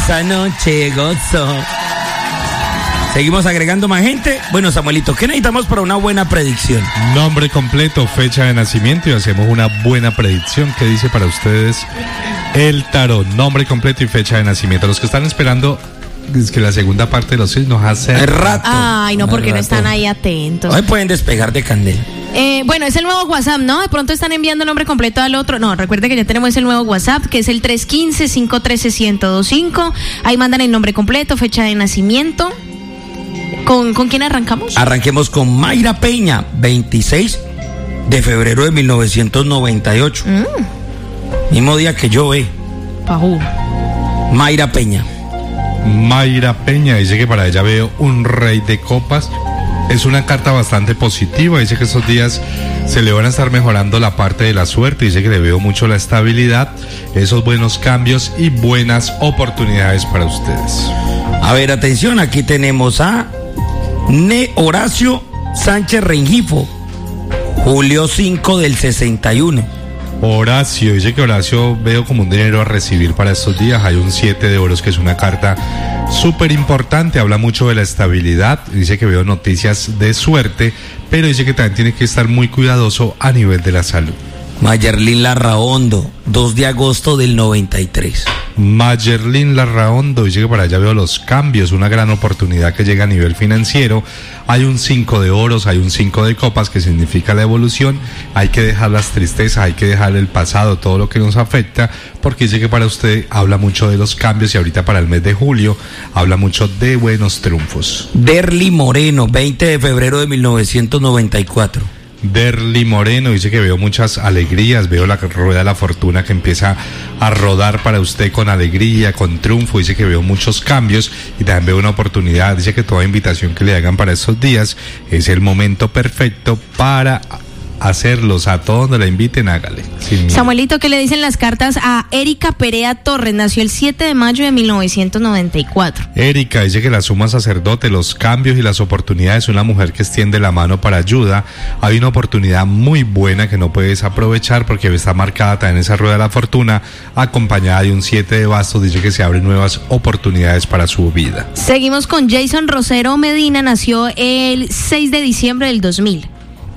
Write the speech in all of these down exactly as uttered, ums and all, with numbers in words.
esa noche gozo. Seguimos agregando más gente. Bueno, Samuelito, ¿qué necesitamos para una buena predicción? Nombre completo, fecha de nacimiento y hacemos una buena predicción. ¿Qué dice para ustedes el tarot? Nombre completo y fecha de nacimiento. Los que están esperando es que la segunda parte de los signos hace el rato. Ay, no, porque rato. no están ahí atentos. Hoy pueden despegar de candela. Eh, bueno, es el nuevo WhatsApp, ¿no? De pronto están enviando nombre completo al otro. No, recuerde que ya tenemos el nuevo WhatsApp, que es el tres uno cinco, cinco uno tres, uno cero dos cinco. Ahí mandan el nombre completo, fecha de nacimiento. ¿Con, ¿con quién arrancamos? Arranquemos con Mayra Peña, veintiséis de febrero de mil novecientos noventa y ocho. Mm. Mismo día que yo, eh. Pajú. Mayra Peña. Mayra Peña dice que para ella veo un rey de copas. Es una carta bastante positiva. Dice que estos días se le van a estar mejorando la parte de la suerte. Dice que le veo mucho la estabilidad, esos buenos cambios y buenas oportunidades para ustedes. A ver, atención, aquí tenemos a Ne Horacio Sánchez Rengifo, julio cinco del sesenta y uno. Horacio, dice que Horacio veo como un dinero a recibir para estos días. Hay un siete de oros que es una carta súper importante, habla mucho de la estabilidad. Dice que veo noticias de suerte, pero dice que también tiene que estar muy cuidadoso a nivel de la salud. Mayerlin Larraondo, dos de agosto del noventa y tres. Mayerlin Larraondo dice que para allá veo los cambios, una gran oportunidad que llega a nivel financiero. Hay un cinco de oros, hay un cinco de copas que significa la evolución. Hay que dejar las tristezas, hay que dejar el pasado, todo lo que nos afecta, porque dice que para usted habla mucho de los cambios y ahorita para el mes de julio habla mucho de buenos triunfos. Derly Moreno, veinte de febrero de mil novecientos noventa y cuatro. Derly Moreno dice que veo muchas alegrías, veo la rueda de la fortuna que empieza a rodar para usted con alegría, con triunfo. Dice que veo muchos cambios y también veo una oportunidad. Dice que toda invitación que le hagan para estos días es el momento perfecto para hacerlos. A todos donde la inviten, hágale. Samuelito, ¿qué le dicen las cartas a Erika Perea Torres? Nació el siete de mayo de mil novecientos noventa y cuatro. Erika dice que la suma sacerdote, los cambios y las oportunidades, una mujer que extiende la mano para ayuda. Hay una oportunidad muy buena que no puedes aprovechar porque está marcada también esa rueda de la fortuna, acompañada de un siete de bastos. Dice que se abren nuevas oportunidades para su vida. Seguimos con Jason Rosero Medina, nació el seis de diciembre del dos mil.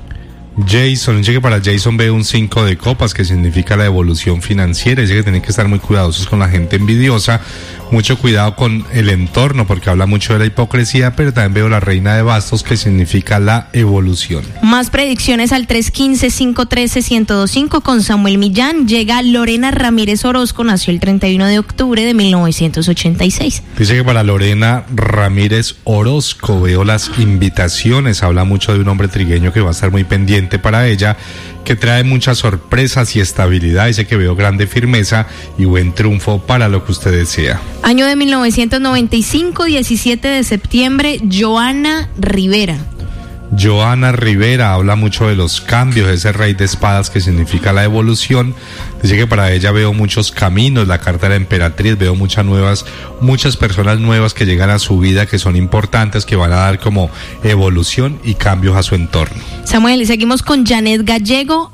Jason, dice que para Jason ve un cinco de copas que significa la evolución financiera. Dice que tienen que estar muy cuidadosos con la gente envidiosa, mucho cuidado con el entorno porque habla mucho de la hipocresía, pero también veo la reina de bastos que significa la evolución. Más predicciones al tres uno cinco, cinco uno tres, uno cero dos cinco con Samuel Millán. Llega Lorena Ramírez Orozco, nació el treinta y uno de octubre de mil novecientos ochenta y seis. Dice que para Lorena Ramírez Orozco veo las invitaciones, habla mucho de un hombre trigueño que va a estar muy pendiente para ella, que trae muchas sorpresas y estabilidad. Dice que veo grande firmeza y buen triunfo para lo que usted desea. Año de mil novecientos noventa y cinco, diecisiete de septiembre, Joana Rivera. Joana Rivera habla mucho de los cambios, ese rey de espadas que significa la evolución. Dice que para ella veo muchos caminos, la carta de la emperatriz, veo muchas nuevas, muchas personas nuevas que llegan a su vida, que son importantes, que van a dar como evolución y cambios a su entorno. Samuel, seguimos con Janet Gallego,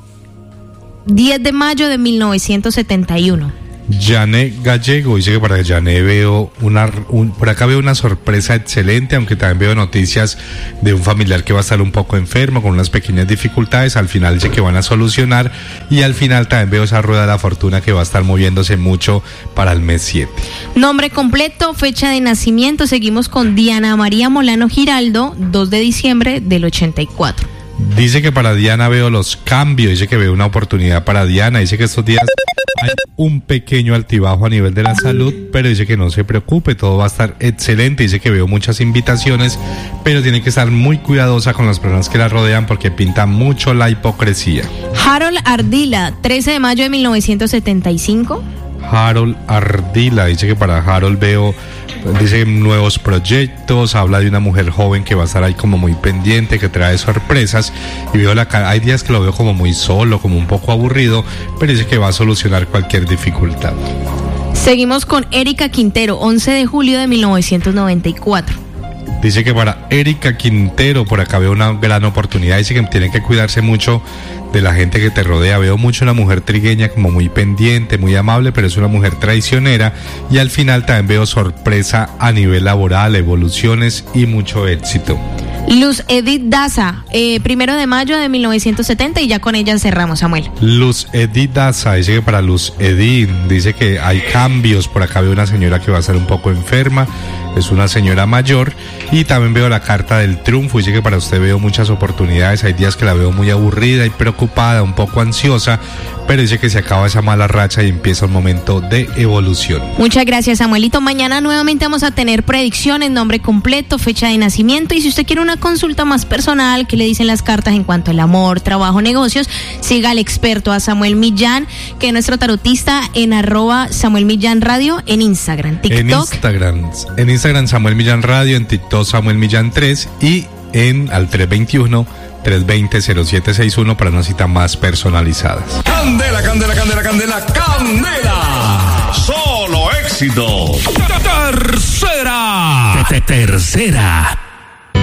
diez de mayo de mil novecientos setenta y uno. Janet Gallego dice que para Janet veo una, un, por acá veo una sorpresa excelente, aunque también veo noticias de un familiar que va a estar un poco enfermo, con unas pequeñas dificultades. Al final dice que van a solucionar y al final también veo esa rueda de la fortuna que va a estar moviéndose mucho para el mes siete. Nombre completo, fecha de nacimiento. Seguimos con Diana María Molano Giraldo, dos de diciembre del ochenta y cuatro. Dice que para Diana veo los cambios, dice que veo una oportunidad para Diana. Dice que estos días hay un pequeño altibajo a nivel de la salud, pero dice que no se preocupe, todo va a estar excelente. Dice que veo muchas invitaciones, pero tiene que estar muy cuidadosa con las personas que la rodean porque pinta mucho la hipocresía. Harold Ardila, trece de mayo de mil novecientos setenta y cinco. Harold Ardila, dice que para Harold veo, dice nuevos proyectos, habla de una mujer joven que va a estar ahí como muy pendiente, que trae sorpresas, y veo la hay días que lo veo como muy solo, como un poco aburrido, pero dice que va a solucionar cualquier dificultad. Seguimos con Erika Quintero, once de julio de mil novecientos noventa y cuatro. Dice que para Erika Quintero, por acá veo una gran oportunidad. Dice que tiene que cuidarse mucho de la gente que te rodea. Veo mucho una mujer trigueña como muy pendiente, muy amable, pero es una mujer traicionera. Y al final también veo sorpresa a nivel laboral, evoluciones y mucho éxito. Luz Edith Daza, eh, primero de mayo de mil novecientos setenta, y ya con ella cerramos, Samuel. Luz Edith Daza, dice que para Luz Edith, dice que hay cambios. Por acá veo una señora que va a estar un poco enferma, es una señora mayor. Y también veo la carta del triunfo, dice que para usted veo muchas oportunidades. Hay días que la veo muy aburrida y preocupada, un poco ansiosa, pero dice que se acaba esa mala racha y empieza un momento de evolución. Muchas gracias, Samuelito. Mañana nuevamente vamos a tener predicciones, nombre completo, fecha de nacimiento, y si usted quiere una consulta más personal, que le dicen las cartas en cuanto al amor, trabajo, negocios, siga al experto, a Samuel Millán, que es nuestro tarotista, en arroba Samuel Millán Radio, en Instagram, TikTok. En Instagram, en Instagram Samuel Millán Radio, en TikTok Samuel Millán tres, y en al tres veintiuno, tres veinte, cero siete sesenta y uno para una cita más personalizadas. Candela, candela, candela, candela, candela. Solo éxito. Tercera. Tercera.